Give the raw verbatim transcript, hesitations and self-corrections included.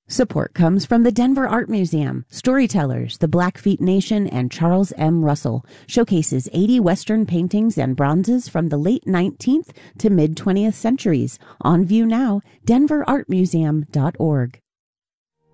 Support comes from the Denver Art Museum. Storytellers, the Blackfeet Nation, and Charles M. Russell showcases eighty Western paintings and bronzes from the late nineteenth to mid-twentieth centuries. On view now, denver art museum dot org.